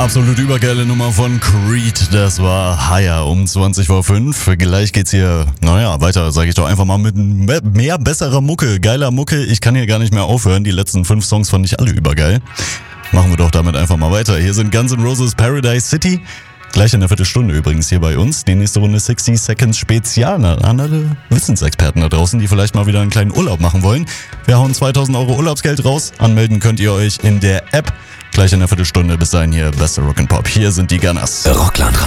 Absolut übergeile Nummer von Creed, das war Higher um 20:05 Uhr. Gleich geht's hier, weiter, sage ich doch einfach mal, mit mehr besserer Mucke, geiler Mucke. Ich kann hier gar nicht mehr aufhören, die letzten 5 Songs fand ich alle übergeil. Machen wir doch damit einfach mal weiter. Hier sind Guns N' Roses Paradise City. Gleich in der Viertelstunde übrigens hier bei uns. Die nächste Runde 60 Seconds Spezial an alle Wissensexperten da draußen, die vielleicht mal wieder einen kleinen Urlaub machen wollen. Wir hauen 2.000 € Urlaubsgeld raus. Anmelden könnt ihr euch in der App. Gleich in der Viertelstunde. Bis dahin hier beste Rock'n'Pop. Hier sind die Gunners. Rockland